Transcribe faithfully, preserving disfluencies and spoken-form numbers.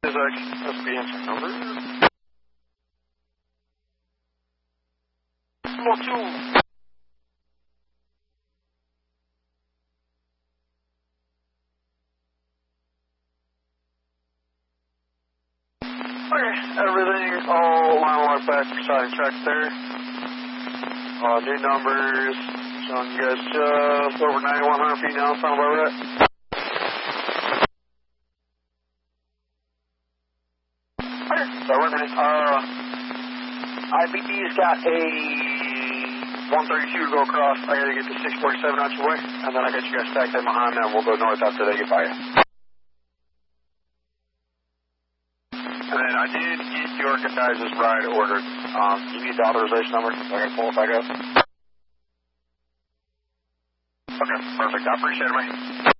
Kazakh S B N number. Small two. Okay, everything all line lock back side track there. Uh, new numbers, showing you guys just over ninety-one hundred feet now, sound about right? Okay, so wait a minute, uh, I B D's got a one thirty-two to go across. I gotta get the six forty-seven out your way, and then I got you guys stacked in behind them. We'll go north after they get by you. And then I did get your guys' ride ordered. Um, you need the authorization number so I can pull it back up? Okay, perfect. I appreciate it, man.